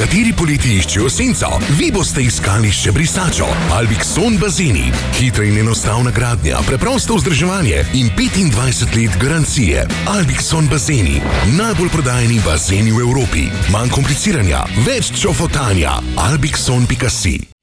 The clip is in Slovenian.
Nekateri poleti iščejo senco, vi boste iskali še brisačo. Albixon bazeni. Hitra in enostavna gradnja, preprosto vzdrževanje in 25 let garancije. Albixon bazeni. Najbolj prodajeni bazeni v Evropi. Manj kompliciranja, več čofotanja. Albixon.si